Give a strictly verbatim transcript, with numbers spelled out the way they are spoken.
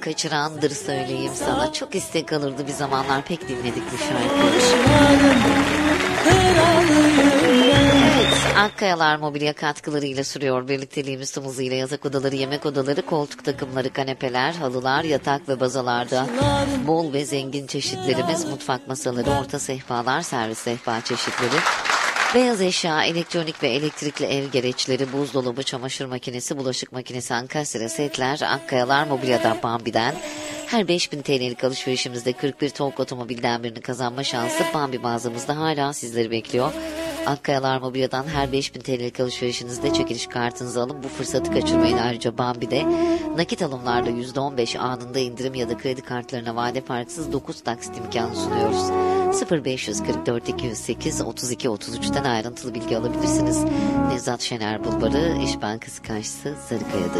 kaçırandır söyleyeyim sana. Çok istek alırdı bir zamanlar, pek dinledik bu şarkıyı. Evet, Akkayalar Mobilya katkılarıyla sürüyor birlikteliğimiz tüm hızıyla. Yatak odaları, yemek odaları, koltuk takımları, kanepeler, halılar, yatak ve bazalarda bol ve zengin çeşitlerimiz, mutfak masaları, orta sehpalar, servis sehpa çeşitleri, beyaz eşya, elektronik ve elektrikli ev gereçleri, buzdolabı, çamaşır makinesi, bulaşık makinesi, ankastre setler, Akkayalar Mobilya'dan Bambi'den. Her beş bin T L'lik alışverişimizde kırk bir Tonk otomobilden birini kazanma şansı Bambi mağazamızda hala sizleri bekliyor. Akkayalar Mobilya'dan her beş bin T L'lik alışverişinizde çekiliş kartınızı alın. Bu fırsatı kaçırmayın. Ayrıca Bambi'de nakit alımlarda yüzde on beş anında indirim ya da kredi kartlarına vade farksız dokuz taksit imkanı sunuyoruz. sıfır beş kırk dört iki yüz sekiz otuz iki otuz üçten ayrıntılı bilgi alabilirsiniz. Nevzat Şener Bulvarı, İş Bankası karşısı, Sarıkaya'da.